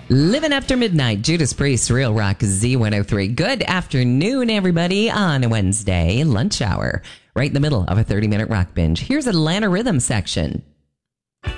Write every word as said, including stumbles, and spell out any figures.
Living After Midnight, Judas Priest, Real Rock Z one oh three. Good afternoon, everybody, on a Wednesday lunch hour. Right in the middle of a thirty-minute rock binge. Here's Atlanta Rhythm section.